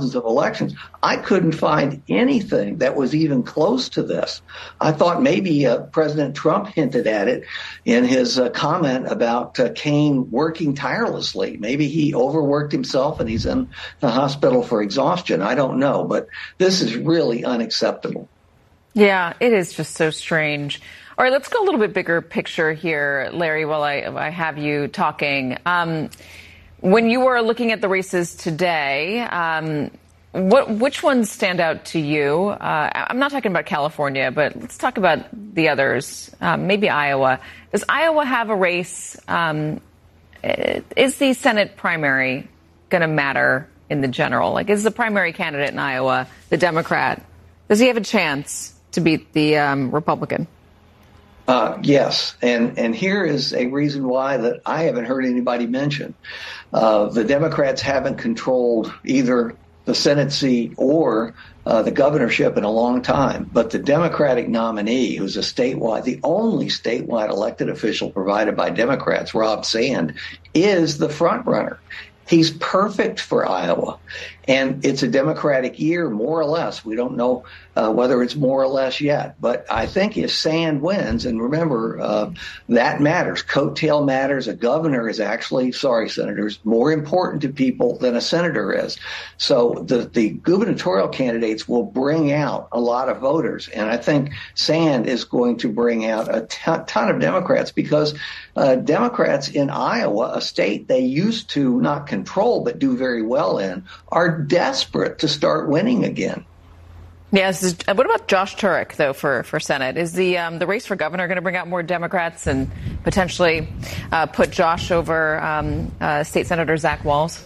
thousands of elections. I couldn't find anything that was even close to this. I thought maybe President Trump hinted at it in his comment about Kaine working tirelessly. Maybe he overworked himself and he's in the hospital for exhaustion. I don't know, but this is really unacceptable. Yeah, it is just so strange. All right, let's go a little bit bigger picture here, Larry, while I have you talking. When you were looking at the races today, which ones stand out to you? I'm not talking about California, but let's talk about the others, maybe Iowa. Does Iowa have a race? Is the Senate primary going to matter in the general? Like, is the primary candidate in Iowa the Democrat? Does he have a chance to beat the Republican? Yes. And here is a reason why that I haven't heard anybody mention. The Democrats haven't controlled either the Senate seat or the governorship in a long time. But the Democratic nominee, who's the only statewide elected official provided by Democrats, Rob Sand, is the front runner. He's perfect for Iowa. And it's a Democratic year, more or less. We don't know whether it's more or less yet. But I think if Sand wins, and remember, that matters. Coattail matters. A governor is actually, senators, more important to people than a senator is. So the gubernatorial candidates will bring out a lot of voters. And I think Sand is going to bring out a ton of Democrats because Democrats in Iowa, a state they used to not control but do very well in, are desperate to start winning again. Yes. What about Josh Turek, though, for Senate? Is the race for governor going to bring out more Democrats and potentially put Josh over State Senator Zach Walz?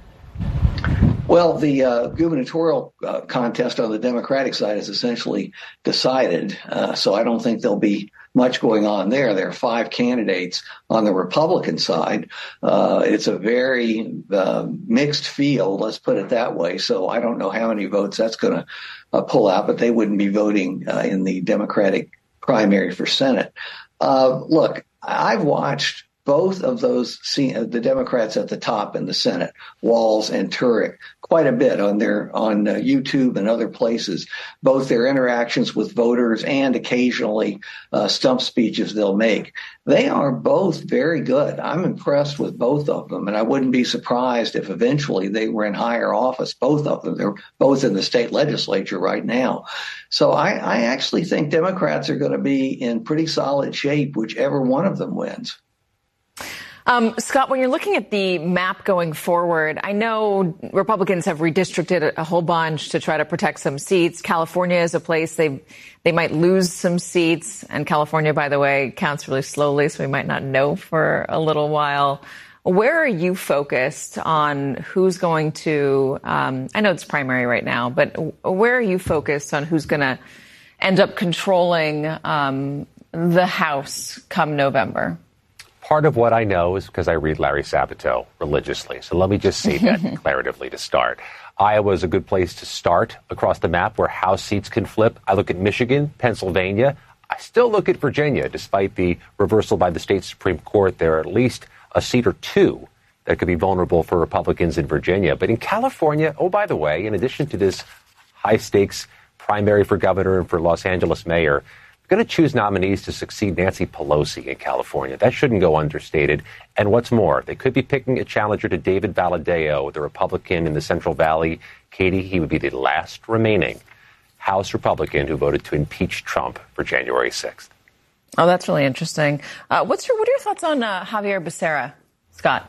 Well, the gubernatorial contest on the Democratic side is essentially decided, so I don't think there'll be much going on there. There are 5 candidates on the Republican side. It's a very mixed field, let's put it that way. So I don't know how many votes that's going to pull out, but they wouldn't be voting in the Democratic primary for Senate. Look, I've watched both of those, the Democrats at the top in the Senate, Walz and Turek, quite a bit on YouTube and other places, both their interactions with voters and occasionally stump speeches they'll make. They are both very good. I'm impressed with both of them, and I wouldn't be surprised if eventually they were in higher office, both of them. They're both in the state legislature right now. So I actually think Democrats are going to be in pretty solid shape, whichever one of them wins. Scott, when you're looking at the map going forward, I know Republicans have redistricted a whole bunch to try to protect some seats. California is a place they might lose some seats. And California, by the way, counts really slowly, so we might not know for a little while. Where are you focused on who's going to, I know it's primary right now, but where are you focused on who's going to end up controlling the House come November? Part of what I know is because I read Larry Sabato religiously. So let me just say that declaratively to start. Iowa is a good place to start across the map where House seats can flip. I look at Michigan, Pennsylvania. I still look at Virginia. Despite the reversal by the state Supreme Court, there are at least a seat or 2 that could be vulnerable for Republicans in Virginia. But in California, oh, by the way, in addition to this high-stakes primary for governor and for Los Angeles mayor, going to choose nominees to succeed Nancy Pelosi in California. That shouldn't go understated. And what's more, they could be picking a challenger to David Valadao, the Republican in the Central Valley. Katie, he would be the last remaining House Republican who voted to impeach Trump for January 6th. Oh, that's really interesting. What are your thoughts on Xavier Becerra, Scott?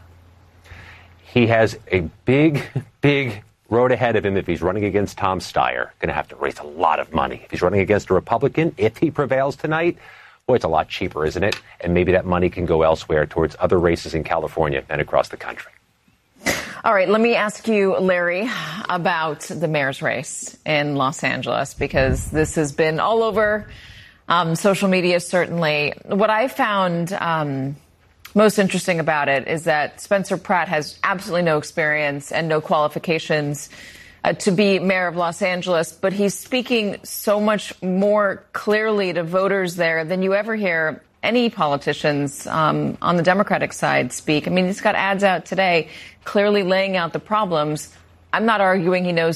He has a big road ahead of him if he's running against Tom Steyer. Going to have to raise a lot of money. If he's running against a Republican, if he prevails tonight, boy, it's a lot cheaper, isn't it? And maybe that money can go elsewhere towards other races in California and across the country. All right, let me ask you, Larry, about the mayor's race in Los Angeles, because this has been all over social media, certainly. What I found most interesting about it is that Spencer Pratt has absolutely no experience and no qualifications to be mayor of Los Angeles, but he's speaking so much more clearly to voters there than you ever hear any politicians on the Democratic side speak. I mean, he's got ads out today clearly laying out the problems. I'm not arguing he knows